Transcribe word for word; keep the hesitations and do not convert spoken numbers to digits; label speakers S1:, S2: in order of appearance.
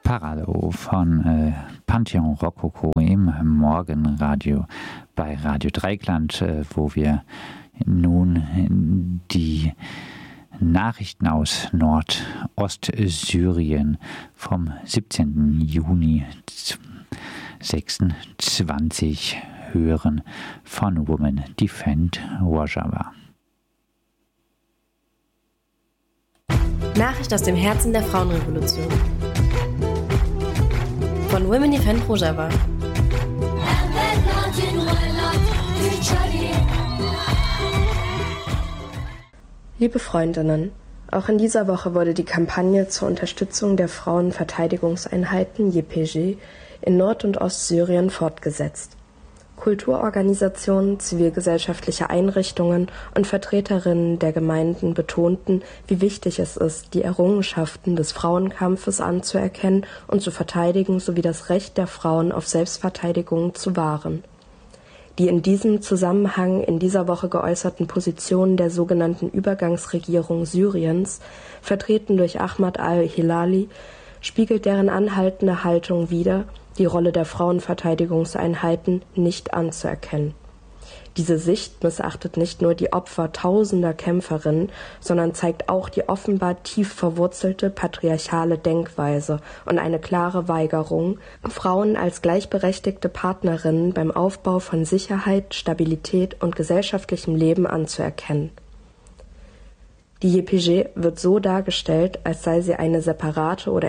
S1: Parado von äh, Pantheon Rokoko im Morgenradio bei Radio Dreieckland, äh, wo wir nun die Nachrichten aus Nordostsyrien vom siebzehnten Juni sechsundzwanzig hören von Women Defend Rojava.
S2: Nachricht aus dem Herzen der Frauenrevolution. Von Women Defend Rojava.
S3: Liebe Freundinnen, auch in dieser Woche wurde die Kampagne zur Unterstützung der Frauenverteidigungseinheiten J P G in Nord- und Ostsyrien fortgesetzt. Kulturorganisationen, zivilgesellschaftliche Einrichtungen und Vertreterinnen der Gemeinden betonten, wie wichtig es ist, die Errungenschaften des Frauenkampfes anzuerkennen und zu verteidigen sowie das Recht der Frauen auf Selbstverteidigung zu wahren. Die in diesem Zusammenhang in dieser Woche geäußerten Positionen der sogenannten Übergangsregierung Syriens, vertreten durch Ahmad al-Hilali, spiegelt deren anhaltende Haltung wider, die Rolle der Frauenverteidigungseinheiten nicht anzuerkennen. Diese Sicht missachtet nicht nur die Opfer tausender Kämpferinnen, sondern zeigt auch die offenbar tief verwurzelte patriarchale Denkweise und eine klare Weigerung, Frauen als gleichberechtigte Partnerinnen beim Aufbau von Sicherheit, Stabilität und gesellschaftlichem Leben anzuerkennen. Die J P G wird so dargestellt, als sei sie eine separate oder